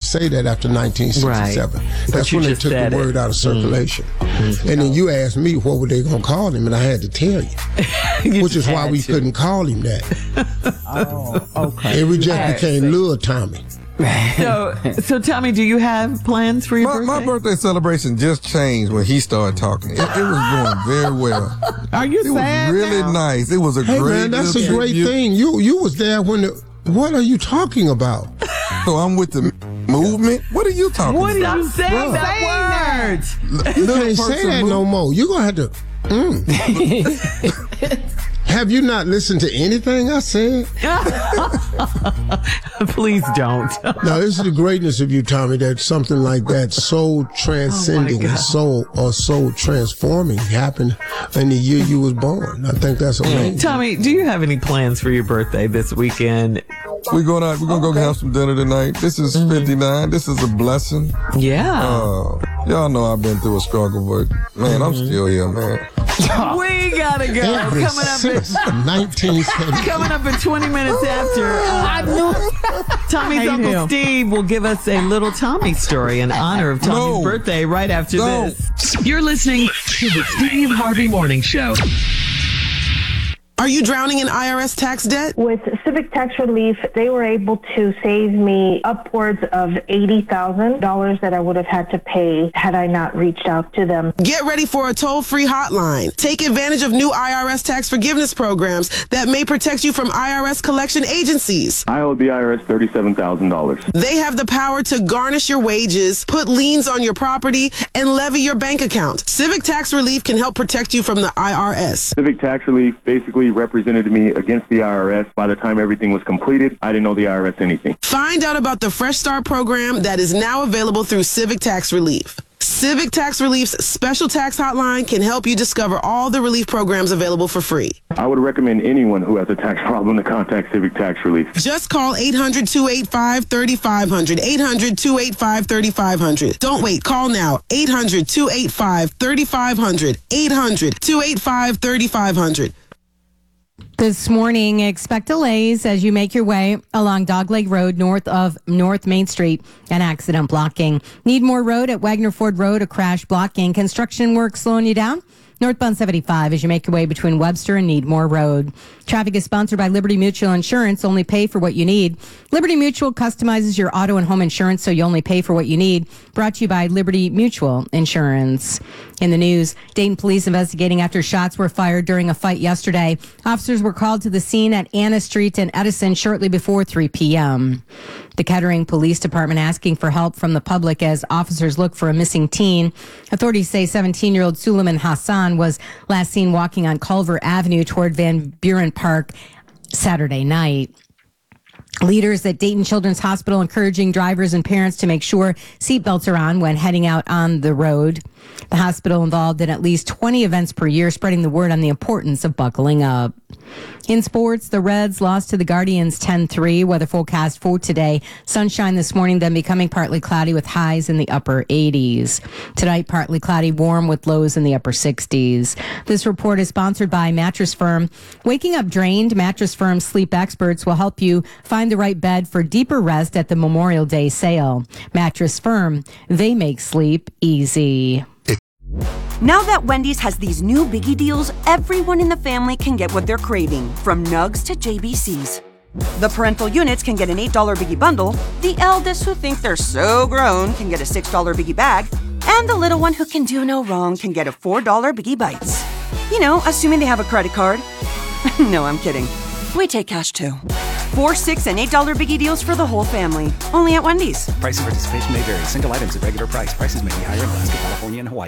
say that after 1967. Right. That's when they took the word out of circulation. Mm-hmm. And then you asked me what were they going to call him, and I had to tell you. Which is why we couldn't call him that. Oh, okay. And we just became Lil Tommy. So Tommy, do you have plans for your birthday? My birthday celebration just changed when he started talking. It was going very well. Are you sad It was really nice. It was a great man, that's a great thing. You was there when what are you talking about? So I'm with the movement? What are you talking about? What are you saying that word? You can't say that no more. You're going to have to... Have you not listened to anything I said? Please don't. No, this is the greatness of you, Tommy, that something like that so transcending and so transforming happened in the year you was born. I think that's amazing. Tommy, do you have any plans for your birthday this weekend? We're going out. We're going to go have some dinner tonight. This is 59. This is a blessing. Yeah. Y'all know I've been through a struggle, but, man, I'm still here, man. We gotta go. Coming up in 20 minutes after. Tommy's Uncle Steve will give us a little Tommy story in honor of Tommy's birthday right after this. You're listening to the Steve Harvey Morning Show. Are you drowning in IRS tax debt? With Civic Tax Relief, they were able to save me upwards of $80,000 that I would have had to pay had I not reached out to them. Get ready for a toll-free hotline. Take advantage of new IRS tax forgiveness programs that may protect you from IRS collection agencies. I owe the IRS $37,000. They have the power to garnish your wages, put liens on your property, and levy your bank account. Civic Tax Relief can help protect you from the IRS. Civic Tax Relief basically represented me against the IRS. By the time everything was completed, I didn't owe the IRS anything. Find out about the Fresh Start program that is now available through Civic Tax Relief. Civic Tax Relief's special tax hotline can help you discover all the relief programs available for free. I would recommend anyone who has a tax problem to contact Civic Tax Relief. Just call 800-285-3500, 800-285-3500. Don't wait, call now, 800-285-3500, 800-285-3500. This morning, expect delays as you make your way along Dogleg Road north of North Main Street. An accident blocking. Needmore Road at Wagner Ford Road, a crash blocking. Construction work slowing you down. Northbound 75 as you make your way between Webster and Needmore Road. Traffic is sponsored by Liberty Mutual Insurance. Only pay for what you need. Liberty Mutual customizes your auto and home insurance so you only pay for what you need. Brought to you by Liberty Mutual Insurance. In the news, Dayton police investigating after shots were fired during a fight yesterday. Officers were called to the scene at Anna Street and Edison shortly before 3 p.m. The Kettering Police Department asking for help from the public as officers look for a missing teen. Authorities say 17-year-old Suleiman Hassan was last seen walking on Culver Avenue toward Van Buren Park Saturday night. Leaders at Dayton Children's Hospital encouraging drivers and parents to make sure seatbelts are on when heading out on the road. The hospital involved in at least 20 events per year, spreading the word on the importance of buckling up. In sports, the Reds lost to the Guardians 10-3. Weather forecast for today. Sunshine this morning, then becoming partly cloudy with highs in the upper 80s. Tonight, partly cloudy, warm with lows in the upper 60s. This report is sponsored by Mattress Firm. Waking up drained, Mattress Firm sleep experts will help you find the right bed for deeper rest at the Memorial Day sale. Mattress Firm, they make sleep easy. Now that Wendy's has these new Biggie deals, everyone in the family can get what they're craving, from nugs to JBCs. The parental units can get an $8 Biggie bundle, the eldest who think they're so grown can get a $6 Biggie bag, and the little one who can do no wrong can get a $4 Biggie Bites. You know, assuming they have a credit card. No, I'm kidding. We take cash too. 4, $6, and $8 Biggie deals for the whole family. Only at Wendy's. Price and participation may vary. Single items at regular price. Prices may be higher in Alaska, California, and Hawaii.